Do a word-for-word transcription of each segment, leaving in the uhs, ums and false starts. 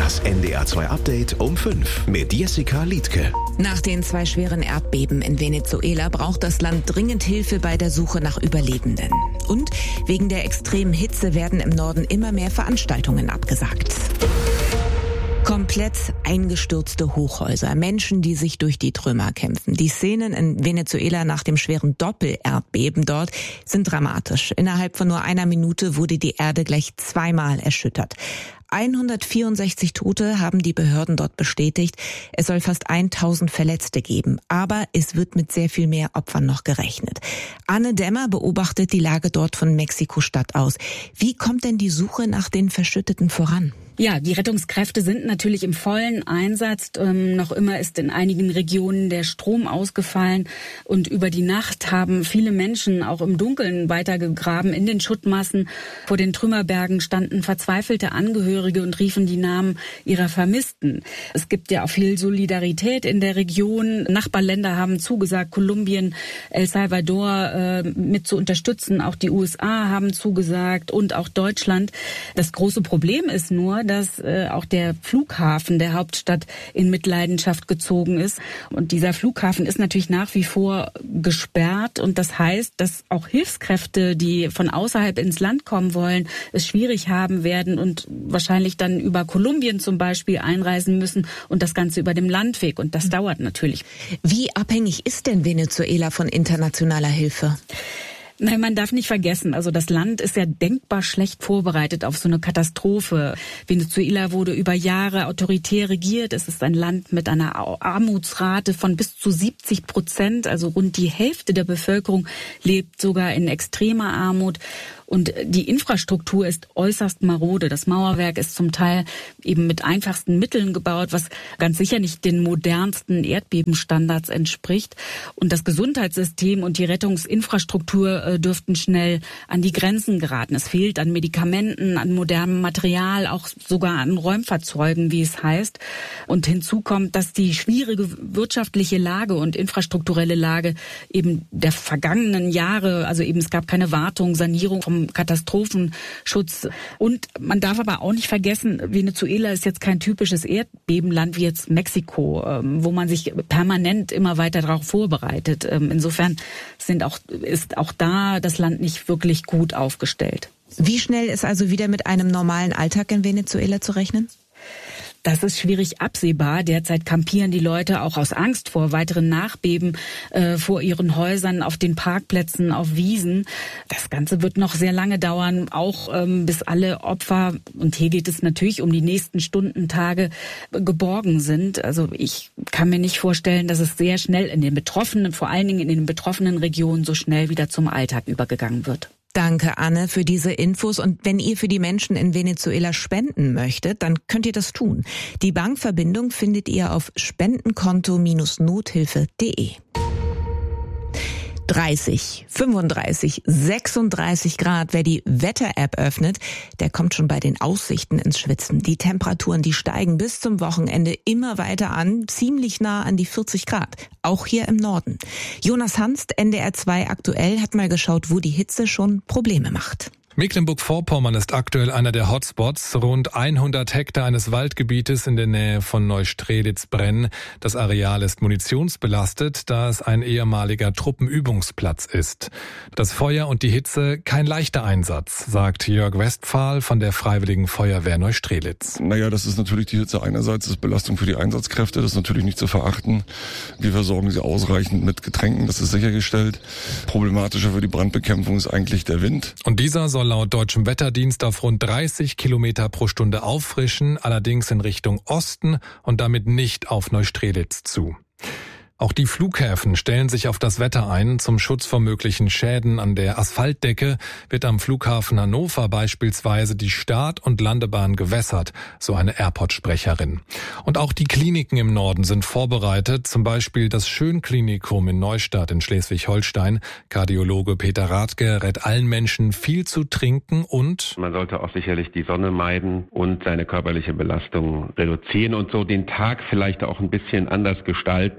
Das N D R zwei Update um fünf mit Jessica Liedtke. Nach den zwei schweren Erdbeben in Venezuela braucht das Land dringend Hilfe bei der Suche nach Überlebenden. Und wegen der extremen Hitze werden im Norden immer mehr Veranstaltungen abgesagt. Komplett eingestürzte Hochhäuser, Menschen, die sich durch die Trümmer kämpfen. Die Szenen in Venezuela nach dem schweren Doppel-Erdbeben dort sind dramatisch. Innerhalb von nur einer Minute wurde die Erde gleich zweimal erschüttert. hundertvierundsechzig Tote haben die Behörden dort bestätigt. Es soll fast tausend Verletzte geben. Aber es wird mit sehr viel mehr Opfern noch gerechnet. Anne Dämmer beobachtet die Lage dort von Mexiko-Stadt aus. Wie kommt denn die Suche nach den Verschütteten voran? Ja, die Rettungskräfte sind natürlich im vollen Einsatz. Ähm, noch immer ist in einigen Regionen der Strom ausgefallen. Und über die Nacht haben viele Menschen auch im Dunkeln weitergegraben in den Schuttmassen. Vor den Trümmerbergen standen verzweifelte Angehörige und riefen die Namen ihrer Vermissten. Es gibt ja auch viel Solidarität in der Region. Nachbarländer haben zugesagt, Kolumbien, El Salvador äh, mit zu unterstützen. Auch die U S A haben zugesagt und auch Deutschland. Das große Problem ist nur, dass äh, auch der Flughafen der Hauptstadt in Mitleidenschaft gezogen ist. Und dieser Flughafen ist natürlich nach wie vor gesperrt. Und das heißt, dass auch Hilfskräfte, die von außerhalb ins Land kommen wollen, es schwierig haben werden und wahrscheinlich dann über Kolumbien zum Beispiel einreisen müssen und das Ganze über dem Landweg. Und das dauert natürlich. Wie abhängig ist denn Venezuela von internationaler Hilfe? Nein, man darf nicht vergessen, also das Land ist ja denkbar schlecht vorbereitet auf so eine Katastrophe. Venezuela wurde über Jahre autoritär regiert. Es ist ein Land mit einer Armutsrate von bis zu siebzig Prozent. Also rund die Hälfte der Bevölkerung lebt sogar in extremer Armut. Und die Infrastruktur ist äußerst marode. Das Mauerwerk ist zum Teil eben mit einfachsten Mitteln gebaut, was ganz sicher nicht den modernsten Erdbebenstandards entspricht. Und das Gesundheitssystem und die Rettungsinfrastruktur äh, dürften schnell an die Grenzen geraten. Es fehlt an Medikamenten, an modernem Material, auch sogar an Räumfahrzeugen, wie es heißt. Und hinzu kommt, dass die schwierige wirtschaftliche Lage und infrastrukturelle Lage eben der vergangenen Jahre, also eben es gab keine Wartung, Sanierung vom Katastrophenschutz. Und man darf aber auch nicht vergessen, Venezuela ist jetzt kein typisches Erdbebenland wie jetzt Mexiko, wo man sich permanent immer weiter darauf vorbereitet. Insofern sind auch, ist auch da das Land nicht wirklich gut aufgestellt. Wie schnell ist also wieder mit einem normalen Alltag in Venezuela zu rechnen? Das ist schwierig absehbar. Derzeit kampieren die Leute auch aus Angst vor weiteren Nachbeben äh, vor ihren Häusern, auf den Parkplätzen, auf Wiesen. Das Ganze wird noch sehr lange dauern, auch ähm, bis alle Opfer, und hier geht es natürlich um die nächsten Stunden, Tage, geborgen sind. Also ich kann mir nicht vorstellen, dass es sehr schnell in den betroffenen, vor allen Dingen in den betroffenen Regionen, so schnell wieder zum Alltag übergegangen wird. Danke, Anne, für diese Infos. Und wenn ihr für die Menschen in Venezuela spenden möchtet, dann könnt ihr das tun. Die Bankverbindung findet ihr auf spendenkonto Nothilfe punkt de. dreißig, fünfunddreißig, sechsunddreißig Grad. Wer die Wetter-App öffnet, der kommt schon bei den Aussichten ins Schwitzen. Die Temperaturen, die steigen bis zum Wochenende immer weiter an, ziemlich nah an die vierzig Grad. Auch hier im Norden. Jonas Hanst, N D R zwei aktuell, hat mal geschaut, wo die Hitze schon Probleme macht. Mecklenburg-Vorpommern ist aktuell einer der Hotspots. Rund hundert Hektar eines Waldgebietes in der Nähe von Neustrelitz brennen. Das Areal ist munitionsbelastet, da es ein ehemaliger Truppenübungsplatz ist. Das Feuer und die Hitze kein leichter Einsatz, sagt Jörg Westphal von der Freiwilligen Feuerwehr Neustrelitz. Naja, das ist natürlich die Hitze einerseits, das ist Belastung für die Einsatzkräfte, das ist natürlich nicht zu verachten. Wir versorgen sie ausreichend mit Getränken, das ist sichergestellt. Problematischer für die Brandbekämpfung ist eigentlich der Wind. Und dieser soll laut deutschem Wetterdienst auf rund dreißig Kilometer pro Stunde auffrischen, allerdings in Richtung Osten und damit nicht auf Neustrelitz zu. Auch die Flughäfen stellen sich auf das Wetter ein. Zum Schutz vor möglichen Schäden an der Asphaltdecke wird am Flughafen Hannover beispielsweise die Start- und Landebahn gewässert, so eine Airport-Sprecherin. Und auch die Kliniken im Norden sind vorbereitet, zum Beispiel das Schönklinikum in Neustadt in Schleswig-Holstein. Kardiologe Peter Rathke rät allen Menschen, viel zu trinken und man sollte auch sicherlich die Sonne meiden und seine körperliche Belastung reduzieren und so den Tag vielleicht auch ein bisschen anders gestalten. Also wenn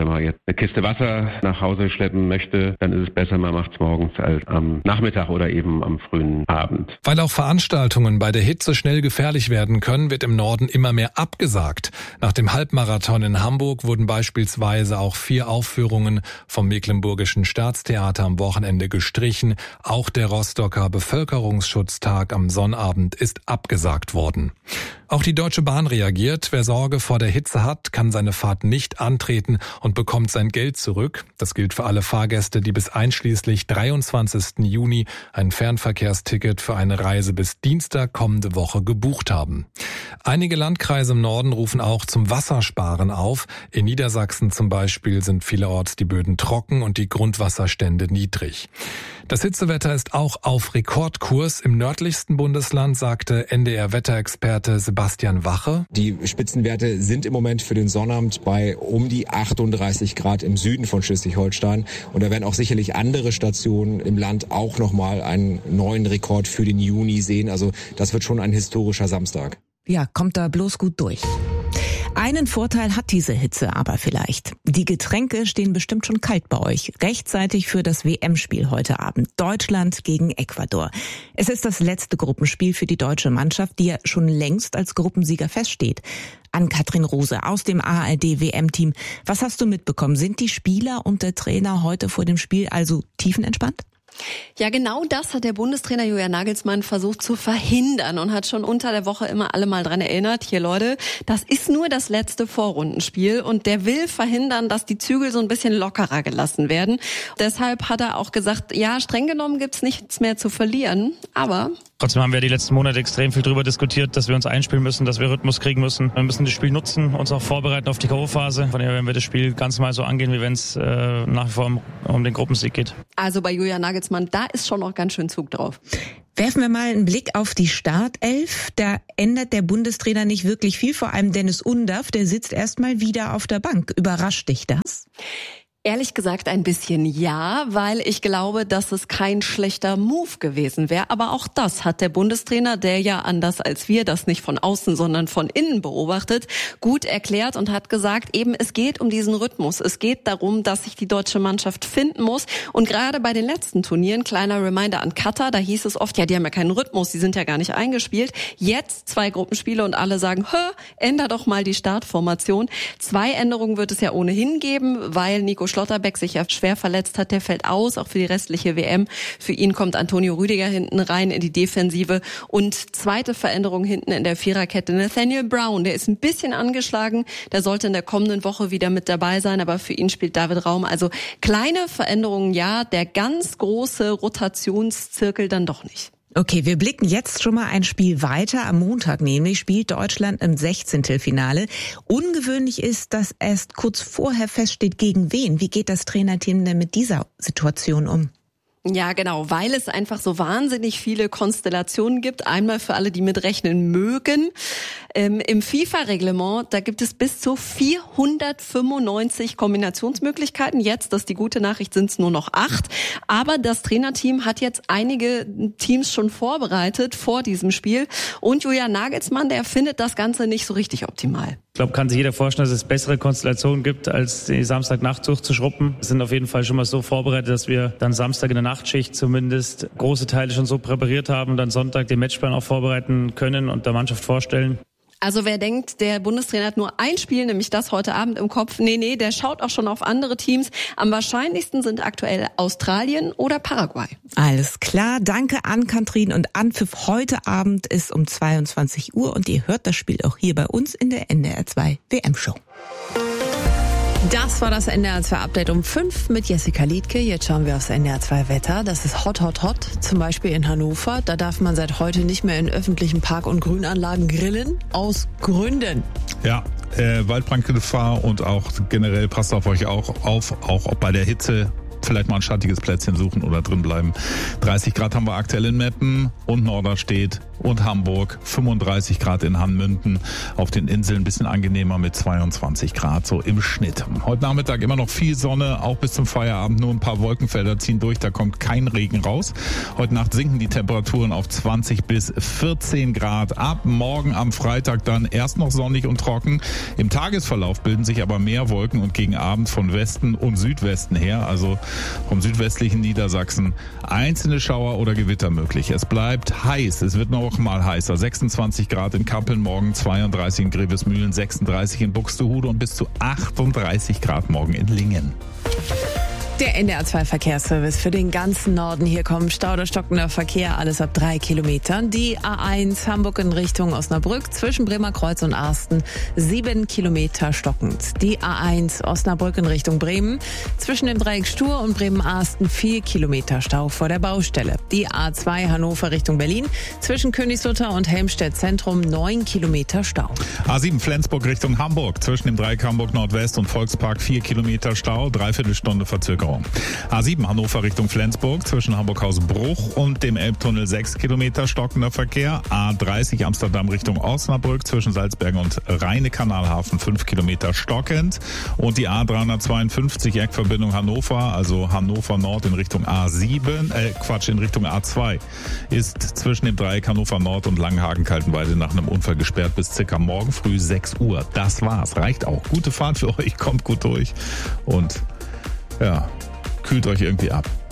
man jetzt eine Kiste Wasser nach Hause schleppen möchte, dann ist es besser, man macht es morgens als am Nachmittag oder eben am frühen Abend. Weil auch Veranstaltungen bei der Hitze schnell gefährlich werden können, wird im Norden immer mehr abgesagt. Nach dem Halbmarathon in Hamburg wurden beispielsweise auch vier Aufführungen vom Mecklenburgischen Staatstheater am Wochenende gestrichen. Auch der Rostocker Bevölkerungsschutztag am Sonnabend ist abgesagt worden. Auch die Deutsche Bahn reagiert. Wer Sorge vor der Hitze hat, kann seine Fahrt nicht antreten und bekommt sein Geld zurück. Das gilt für alle Fahrgäste, die bis einschließlich dreiundzwanzigsten Juni ein Fernverkehrsticket für eine Reise bis Dienstag kommende Woche gebucht haben. Einige Landkreise im Norden rufen auch zum Wassersparen auf. In Niedersachsen zum Beispiel sind vielerorts die Böden trocken und die Grundwasserstände niedrig. Das Hitzewetter ist auch auf Rekordkurs. Im nördlichsten Bundesland sagte N D R-Wetterexperte Sebastian Wache: Die Spitzenwerte sind im Moment für den Sonnabend bei um die achtunddreißig Grad im Süden von Schleswig-Holstein. Und da werden auch sicherlich andere Stationen im Land auch nochmal einen neuen Rekord für den Juni sehen. Also das wird schon ein historischer Samstag. Ja, kommt da bloß gut durch. Einen Vorteil hat diese Hitze aber vielleicht. Die Getränke stehen bestimmt schon kalt bei euch. Rechtzeitig für das W M-Spiel heute Abend. Deutschland gegen Ecuador. Es ist das letzte Gruppenspiel für die deutsche Mannschaft, die ja schon längst als Gruppensieger feststeht. Ann-Kathrin Rose aus dem A R D-W M-Team. Was hast du mitbekommen? Sind die Spieler und der Trainer heute vor dem Spiel also tiefenentspannt? Ja, genau das hat der Bundestrainer Julian Nagelsmann versucht zu verhindern und hat schon unter der Woche immer alle mal dran erinnert, hier Leute, das ist nur das letzte Vorrundenspiel und der will verhindern, dass die Zügel so ein bisschen lockerer gelassen werden. Deshalb hat er auch gesagt, ja, streng genommen gibt's nichts mehr zu verlieren, aber... Trotzdem haben wir die letzten Monate extrem viel darüber diskutiert, dass wir uns einspielen müssen, dass wir Rhythmus kriegen müssen. Wir müssen das Spiel nutzen, uns auch vorbereiten auf die K O-Phase. Von daher werden wir das Spiel ganz mal so angehen, wie wenn es äh, nach wie vor um, um den Gruppensieg geht. Also bei Julian Nagelsmann, da ist schon noch ganz schön Zug drauf. Werfen wir mal einen Blick auf die Startelf. Da ändert der Bundestrainer nicht wirklich viel, vor allem Dennis Undaff, der sitzt erstmal wieder auf der Bank. Überrascht dich das? Ehrlich gesagt ein bisschen ja, weil ich glaube, dass es kein schlechter Move gewesen wäre. Aber auch das hat der Bundestrainer, der ja anders als wir das nicht von außen, sondern von innen beobachtet, gut erklärt und hat gesagt, eben es geht um diesen Rhythmus. Es geht darum, dass sich die deutsche Mannschaft finden muss. Und gerade bei den letzten Turnieren, kleiner Reminder an Katar, da hieß es oft, ja, die haben ja keinen Rhythmus, die sind ja gar nicht eingespielt. Jetzt zwei Gruppenspiele und alle sagen, hä, änder doch mal die Startformation. Zwei Änderungen wird es ja ohnehin geben, weil Nico Schlotterbeck sich ja schwer verletzt hat, der fällt aus, auch für die restliche W M. Für ihn kommt Antonio Rüdiger hinten rein in die Defensive. Und zweite Veränderung hinten in der Viererkette, Nathaniel Brown, der ist ein bisschen angeschlagen, der sollte in der kommenden Woche wieder mit dabei sein, aber für ihn spielt David Raum. Also kleine Veränderungen, ja, der ganz große Rotationszirkel dann doch nicht. Okay, wir blicken jetzt schon mal ein Spiel weiter. Am Montag nämlich spielt Deutschland im Sechzehntelfinale. Ungewöhnlich ist, dass erst kurz vorher feststeht, gegen wen. Wie geht das Trainerteam denn mit dieser Situation um? Ja, genau, weil es einfach so wahnsinnig viele Konstellationen gibt. Einmal für alle, die mitrechnen mögen. Ähm, Im FIFA-Reglement, da gibt es bis zu vierhundertfünfundneunzig Kombinationsmöglichkeiten. Jetzt, das ist die gute Nachricht, sind es nur noch acht. Aber das Trainerteam hat jetzt einige Teams schon vorbereitet vor diesem Spiel. Und Julian Nagelsmann, der findet das Ganze nicht so richtig optimal. Ich glaube, kann sich jeder vorstellen, dass es bessere Konstellationen gibt, als die Samstagnacht durchzuschruppen. Wir sind auf jeden Fall schon mal so vorbereitet, dass wir dann Samstag in der Nachtschicht zumindest große Teile schon so präpariert haben und dann Sonntag den Matchplan auch vorbereiten können und der Mannschaft vorstellen. Also wer denkt, der Bundestrainer hat nur ein Spiel, nämlich das heute Abend im Kopf, nee, nee, der schaut auch schon auf andere Teams. Am wahrscheinlichsten sind aktuell Australien oder Paraguay. Alles klar, danke Ann-Kathrin, und Anpfiff heute Abend ist um zweiundzwanzig Uhr und ihr hört das Spiel auch hier bei uns in der N D R zwei W M-Show. Das war das N D R zwei Update um fünf mit Jessica Liedke. Jetzt schauen wir aufs N D R zwei Wetter. Das ist hot, hot, hot. Zum Beispiel in Hannover. Da darf man seit heute nicht mehr in öffentlichen Park- und Grünanlagen grillen. Aus Gründen. Ja, äh, Waldbrandgefahr und auch generell passt auf euch auch auf, auch bei der Hitze. vielleicht mal ein schattiges Plätzchen suchen oder drin bleiben. dreißig Grad haben wir aktuell in Meppen und Norderstedt und Hamburg, fünfunddreißig Grad in Hanmünden, auf den Inseln ein bisschen angenehmer mit zweiundzwanzig Grad so im Schnitt. Heute Nachmittag immer noch viel Sonne, auch bis zum Feierabend, nur ein paar Wolkenfelder ziehen durch, da kommt kein Regen raus. Heute Nacht sinken die Temperaturen auf zwanzig bis vierzehn Grad. Ab morgen am Freitag dann erst noch sonnig und trocken. Im Tagesverlauf bilden sich aber mehr Wolken und gegen Abend von Westen und Südwesten her, also vom südwestlichen Niedersachsen, einzelne Schauer oder Gewitter möglich. Es bleibt heiß, es wird noch mal heißer. sechsundzwanzig Grad in Kappeln morgen, zweiunddreißig in Grevesmühlen, sechsunddreißig in Buxtehude und bis zu achtunddreißig Grad morgen in Lingen. Der N D R zwei Verkehrsservice für den ganzen Norden. Hier kommen Stau oder stockender Verkehr, alles ab drei Kilometern. Die A eins Hamburg in Richtung Osnabrück zwischen Bremerkreuz und Arsten sieben Kilometer stockend. Die A eins Osnabrück in Richtung Bremen zwischen dem Dreieck Stur und Bremen-Arsten vier Kilometer Stau vor der Baustelle. Die A zwei Hannover Richtung Berlin zwischen Königslutter und Helmstedt Zentrum neun Kilometer Stau. A sieben Flensburg Richtung Hamburg zwischen dem Dreieck Hamburg Nordwest und Volkspark vier Kilometer Stau, dreiviertel Stunde Verzögerung. A sieben Hannover Richtung Flensburg zwischen Hamburghausen-Bruch und dem Elbtunnel sechs Kilometer stockender Verkehr. A dreißig Amsterdam Richtung Osnabrück zwischen Salzbergen und Rheine-Kanalhafen fünf Kilometer stockend. Und die A dreihundertzweiundfünfzig Eckverbindung Hannover, also Hannover Nord in Richtung A sieben, äh Quatsch, in Richtung A zwei, ist zwischen dem Dreieck Hannover Nord und Langenhagen-Kaltenweide nach einem Unfall gesperrt bis circa morgen früh sechs Uhr. Das war's, reicht auch. Gute Fahrt für euch, kommt gut durch und ja, kühlt euch irgendwie ab.